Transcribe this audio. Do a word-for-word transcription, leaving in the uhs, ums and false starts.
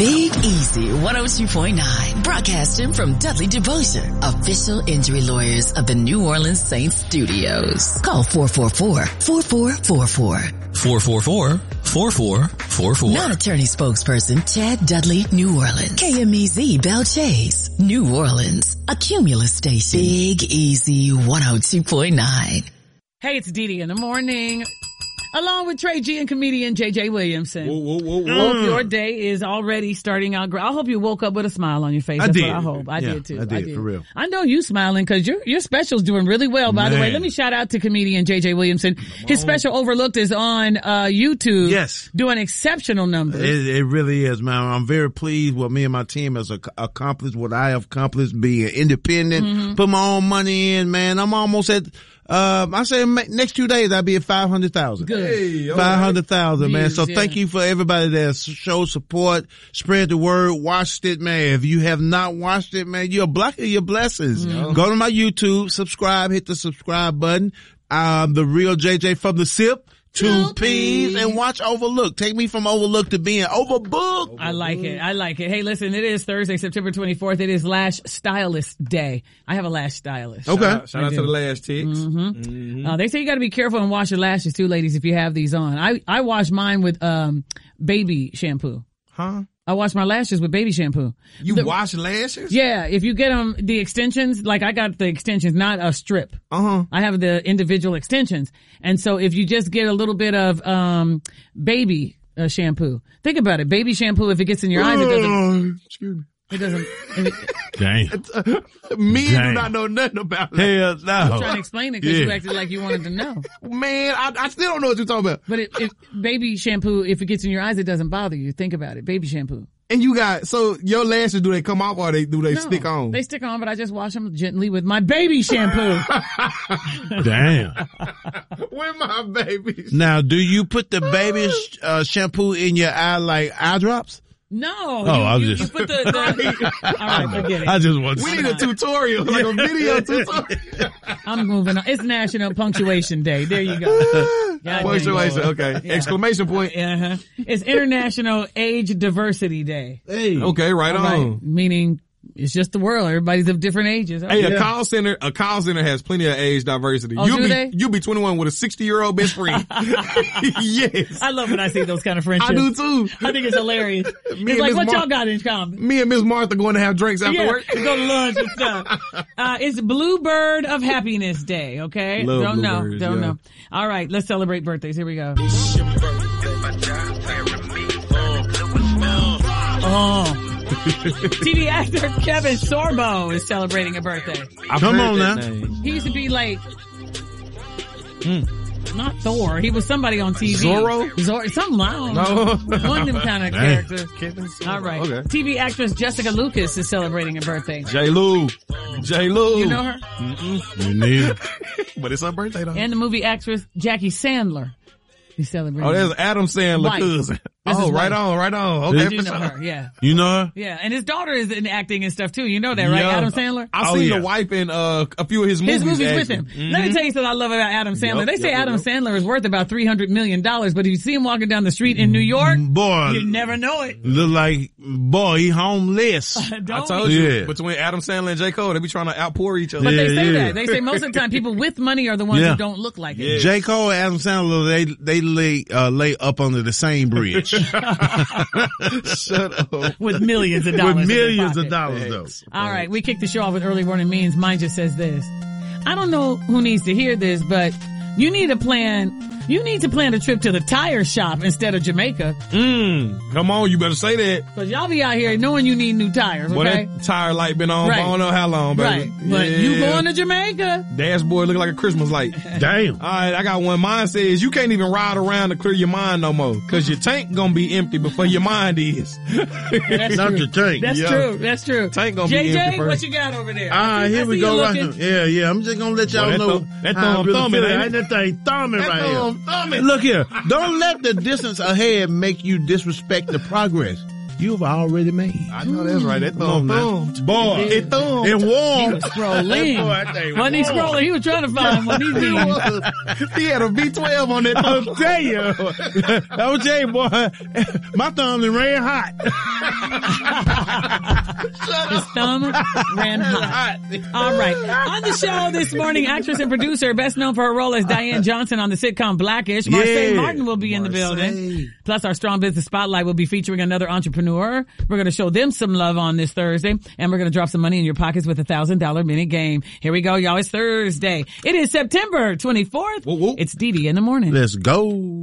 Big Easy one oh two point nine, broadcasting from Dudley DeVotion, official injury lawyers of the New Orleans Saints studios. Call four four four, four four four four. four four four, four four four four. Non-attorney spokesperson Chad Dudley, New Orleans. K M E Z Bell Chase, New Orleans. A Cumulus station. Big Easy one oh two point nine. Hey, it's Dee Dee in the morning. Along with Trey G and comedian J J Williamson. Whoa, whoa, whoa, whoa. I hope your day is already starting out great. I hope you woke up with a smile on your face. I That's did. what I hope. I yeah, did too. I did, I did, for real. I know you smiling because your your special's doing really well, by Man. the way. Let me shout out to comedian J J Williamson. His special Overlooked is on uh YouTube. Yes. Doing exceptional numbers. It, it really is, man. I'm very pleased what me and my team has ac- accomplished, what I have accomplished, being independent, mm-hmm. put my own money in, man. I'm almost at, um, I say next two days I'll be at five hundred thousand. Good. Hey, five hundred thousand, man. So yeah. thank you for everybody that showed support, spread the word, watched it, man. If you have not watched it, man, you're blocking your blessings. Mm-hmm. Go to my YouTube, subscribe, hit the subscribe button. Um, the real J J from the S I P. Two P's and watch Overlooked. Take me from Overlooked to being overbooked. I like it. I like it. Hey, listen, it is Thursday, September twenty-fourth. It is Lash Stylist Day. I have a lash stylist. Okay. Shout out, shout out to the lash ticks. Mm-hmm. Mm-hmm. Uh, they say you got to be careful and wash your lashes too, ladies, if you have these on. I, I wash mine with um baby shampoo. Huh? I wash my lashes with baby shampoo. You The- wash lashes? Yeah, if you get them, the extensions, like I got the extensions, not a strip. Uh-huh. I have the individual extensions. And so if you just get a little bit of, um, baby uh, shampoo, think about it. Baby shampoo, if it gets in your eyes, it doesn't, Excuse me. it doesn't, it, Dang. Men Dang. do not know nothing about that. Hell no. I'm trying to explain it because Yeah. you acted like you wanted to know. Man, I, I still don't know what you're talking about. But it, if baby shampoo, if it gets in your eyes, it doesn't bother you. Think about it. Baby shampoo. And you got, so your lashes, do they come off or they do they No, stick on? They stick on, but I just wash them gently with my baby shampoo. Damn. With my babies. Now, do you put the baby sh- uh, shampoo in your eye like eye drops? No. Oh, you, I was you, just- you put the, the all right, forget it. I just want to We need a tutorial, like a video tutorial. I'm moving on. It's National Punctuation Day. There you go. God Punctuation, dang. okay. Yeah. Exclamation point. Uh-huh. It's International Age Diversity Day. Hey. Okay, right All on. right. Meaning it's just the world. Everybody's of different ages. Hey, Okay. a call center, a call center has plenty of age diversity. Oh, you'll do be, they? you'll be twenty-one with a sixty year old best friend. Yes. I love when I see those kind of friendships. I do too. I think it's hilarious. It's and like, Miss what Mar- y'all got in common? Me and Miss Martha going to have drinks after Yeah, work. go to lunch and stuff. Uh, it's Bluebird of Happiness Day, okay? Love don't know, bluebirds, don't yeah. know. All right, let's celebrate birthdays. Here we go. Oh. T V actor Kevin Sorbo is celebrating a birthday. Come on now. He used to be like, not Thor. He was somebody on T V. Zorro? Zorro, something, I don't know. One of them kind of Dang. characters. All right. Okay. T V actress Jessica Lucas is celebrating a birthday. J. Lou. J. Lou. You know her? You need. But it's her birthday though. And the movie actress Jackie Sandler is celebrating. Oh, there's Adam Sandler Wife. cousin. This Oh, is right wife. on, right on. Okay. You for know sure. her, yeah. You know her? Yeah, and his daughter is in acting and stuff too. You know that, right? Yeah. Adam Sandler? I've Oh, seen yeah. the wife in uh, a few of his movies. His movies with actually. him. Mhm. Let me tell you something I love about Adam Sandler. Yep, they say yep, Adam yep. Sandler is worth about three hundred million dollars, but if you see him walking down the street in New York, Boy. you never know it. Look like, boy, he homeless. Don't I told he? you, Yeah. between Adam Sandler and J. Cole, they be trying to outpour each other. But they Yeah, say yeah. that. They say most of the time people with money are the ones Yeah. who don't look like Yeah. it. J. Cole and Adam Sandler, they, they lay, uh, lay up under the same bridge. Shut up. With millions of dollars. With in their millions of pocket. dollars Thanks. though. All right, we kick the show off with early warning means. Mine just says this. I don't know who needs to hear this, but you need to plan, you need to plan a trip to the tire shop instead of Jamaica. Mm, come on, you better say that. Cause y'all be out here knowing you need new tires, Boy, okay? that tire light been on Right. for I don't know how long, baby. Right. But you Yeah. going to Jamaica? Dashboard looking like a Christmas light. Damn. All right, I got one. Mine says you can't even ride around to clear your mind no more, cause your tank gonna be empty before your mind is. That's Not true. the tank. That's Yeah. true. That's true. Tank gonna be J J, empty first. what you got over there? All right, I here see we you go right looking. here. Yeah, yeah. I'm just gonna let y'all Boy, that know thumb- that how I thumb really thumbing, feel. ain't Ain't it? that thing thumbing That right thumb here. thumbing. Look here. Don't let the distance ahead make you disrespect the progress. you've already made. I know that's right. That thumb, thumb. Boy, it thumb. It warm. He was scrolling. Wasn't he scrolling? He was trying to find what he needed. He had a B twelve on that thumb. I'll tell you. I'll tell you, boy. My thumb is red hot. His thumb ran hot. All right. On the show this morning, actress and producer, best known for her role as Diane Johnson on the sitcom Blackish, Marseille Yeah. Martin will be in the Marseille. building. Plus, our Strong Business Spotlight will be featuring another entrepreneur. We're going to show them some love on this Thursday, and we're going to drop some money in your pockets with a thousand dollar minute game. Here we go, y'all. It's Thursday. It is September twenty-fourth. Whoop, whoop. It's Dee Dee in the morning. Let's go.